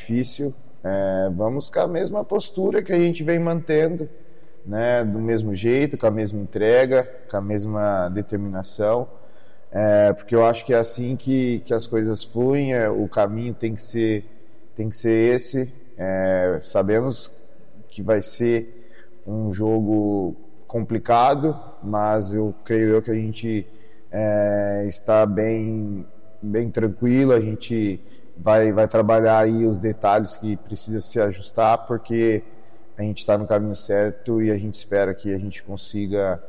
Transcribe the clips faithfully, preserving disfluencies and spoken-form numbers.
difícil. É, vamos com a mesma postura que a gente vem mantendo, né, do mesmo jeito, com a mesma entrega, com a mesma determinação, é, porque eu acho que é assim que, que as coisas fluem, é, o caminho tem que ser, tem que ser esse. É, sabemos que vai ser um jogo complicado, mas eu creio eu que a gente é, está bem, bem tranquilo, a gente vai, vai trabalhar aí os detalhes que precisa se ajustar, porque a gente está no caminho certo e a gente espera que a gente consiga...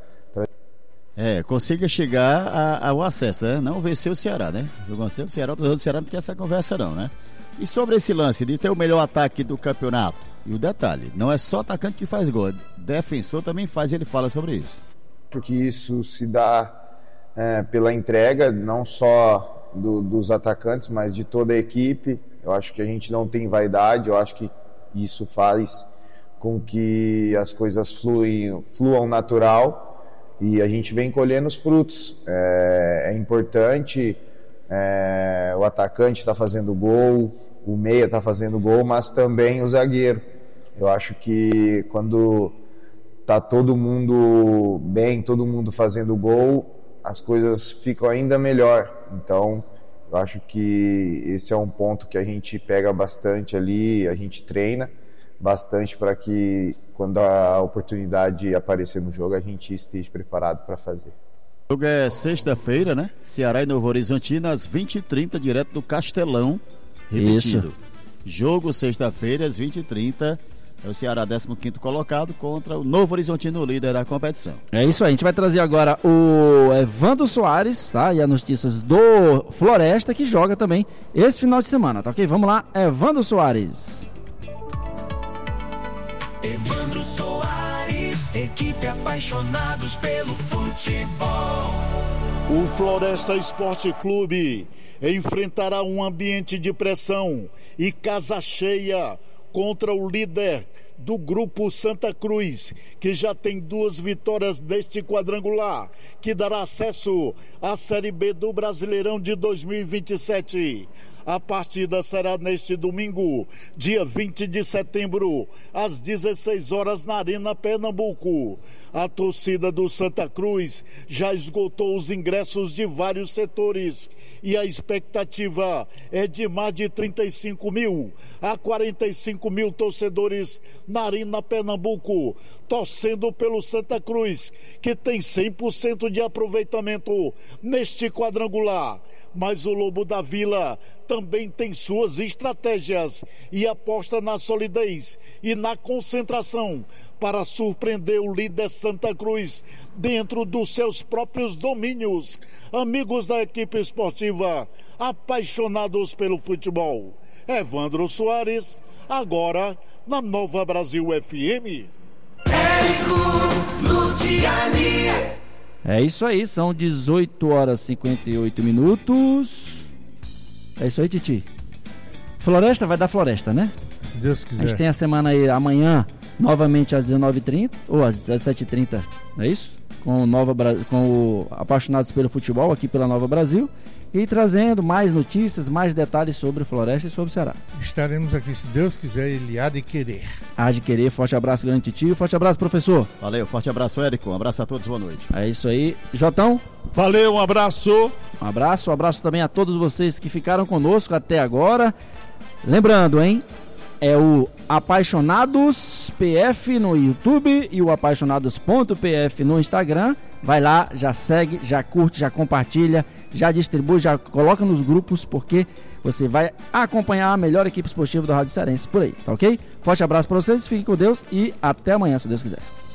É, consiga chegar a, ao acesso, né? Não vencer o Ceará, né? Vencer o Ceará, o Ceará não tem essa conversa não, né? E sobre esse lance de ter o melhor ataque do campeonato, e o detalhe, não é só atacante que faz gol, defensor também faz, e ele fala sobre isso. Acho que isso se dá é, pela entrega, não só do, dos atacantes, mas de toda a equipe. Eu acho que a gente não tem vaidade, eu acho que isso faz com que as coisas fluem, fluam natural, e a gente vem colhendo os frutos. É, é importante, é, o atacante está fazendo gol, o meia está fazendo gol, mas também o zagueiro. Eu acho que quando está todo mundo bem, todo mundo fazendo gol, as coisas ficam ainda melhor. Então, eu acho que esse é um ponto que a gente pega bastante ali, a gente treina bastante para que quando a oportunidade aparecer no jogo a gente esteja preparado para fazer. O jogo é sexta-feira, né? Ceará e Novo Horizontino às vinte e trinta, direto do Castelão. Repetido. Isso. Jogo sexta-feira às vinte e trinta. É o Ceará décimo quinto colocado contra o Novo Horizontino, líder da competição. É isso aí, a gente vai trazer agora o Evandro Soares, tá? E as notícias do Floresta, que joga também esse final de semana, tá ok? Vamos lá, Evandro Soares. Evandro Soares, equipe apaixonados pelo futebol. O Floresta Esporte Clube enfrentará um ambiente de pressão e casa cheia contra o líder do grupo Santa Cruz, que já tem duas vitórias deste quadrangular, que dará acesso à Série B do Brasileirão de dois mil e vinte e sete. A partida será neste domingo, dia vinte de setembro, às dezesseis horas, na Arena Pernambuco. A torcida do Santa Cruz já esgotou os ingressos de vários setores e a expectativa é de mais de trinta e cinco mil a quarenta e cinco mil torcedores na Arena Pernambuco, torcendo pelo Santa Cruz, que tem cem por cento de aproveitamento neste quadrangular. Mas o Lobo da Vila também tem suas estratégias e aposta na solidez e na concentração para surpreender o líder Santa Cruz dentro dos seus próprios domínios. Amigos da equipe esportiva, apaixonados pelo futebol. Evandro Soares, agora na Nova Brasil F M. Érico Luciani. É isso aí, são dezoito horas e cinquenta e oito minutos. É isso aí, Titi. Floresta, vai dar Floresta, né? Se Deus quiser. A gente tem a semana aí amanhã, novamente às dezenove e trinta, ou às dezessete e trinta, não é isso? Com o, Nova, com o Apaixonados pelo Futebol, aqui pela Nova Brasil. E trazendo mais notícias, mais detalhes sobre Floresta e sobre o Ceará. Estaremos aqui, se Deus quiser, ele há de querer. Há de querer, forte abraço, grande Titio, forte abraço, professor. Valeu, forte abraço, Érico, um abraço a todos, boa noite. É isso aí, Jotão. Valeu, um abraço. Um abraço, um abraço também a todos vocês que ficaram conosco até agora. Lembrando, hein, é o Apaixonados P F no YouTube e o apaixonados.pf no Instagram. Vai lá, já segue, já curte, já compartilha, já distribui, já coloca nos grupos, porque você vai acompanhar a melhor equipe esportiva do Rádio Cearense por aí, tá ok? Forte abraço para vocês, fiquem com Deus e até amanhã, se Deus quiser.